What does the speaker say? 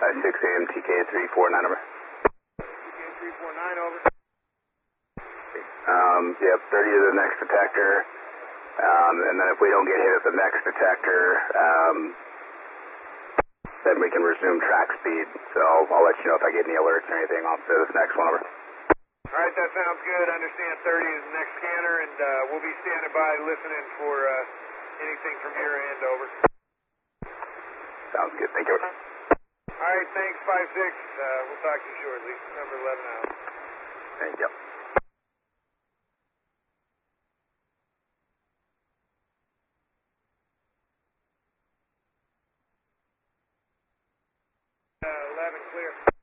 6 AM TK349 over. TK349 over. Yep, 30 to the next detector. And then if we don't get hit at the next detector, then we can resume track speed. So I'll let you know if I get any alerts or anything off to this next one over. All right, that sounds good. Understand 30 is the next scanner, and we'll be standing by listening for anything from your end, over. Sounds good. Thank you. All right, thanks, 5-6. We'll talk to you shortly. Number 11 out. Thank you. Uh, 11 clear.